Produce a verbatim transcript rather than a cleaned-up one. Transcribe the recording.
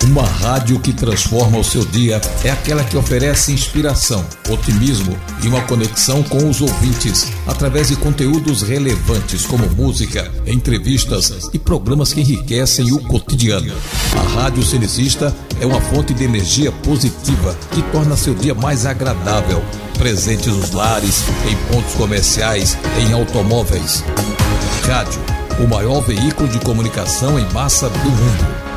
Uma rádio que transforma o seu dia é aquela que oferece inspiração, otimismo e uma conexão com os ouvintes através de conteúdos relevantes como música, entrevistas e programas que enriquecem o cotidiano. A Rádio Cenecista é uma fonte de energia positiva que torna seu dia mais agradável, presente nos lares, em pontos comerciais, em automóveis. Rádio, o maior veículo de comunicação em massa do mundo.